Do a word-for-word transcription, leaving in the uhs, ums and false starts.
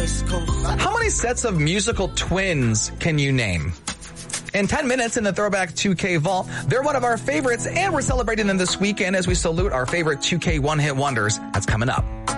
West Coast. How many sets of musical twins can you name? In ten minutes in the Throwback two K Vault, they're one of our favorites, and we're celebrating them this weekend as we salute our favorite two K one-hit wonders. That's coming up.